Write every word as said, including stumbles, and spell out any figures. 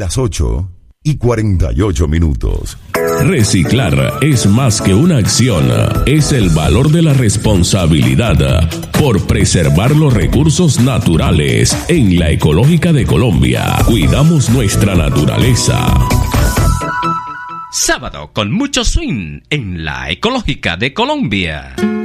las ocho y cuarenta y ocho minutos. Reciclar es más que una acción, es el valor de la responsabilidad por preservar los recursos naturales. En la Ecológica de Colombia, cuidamos nuestra naturaleza. Sábado con mucho swing en la Ecológica de Colombia.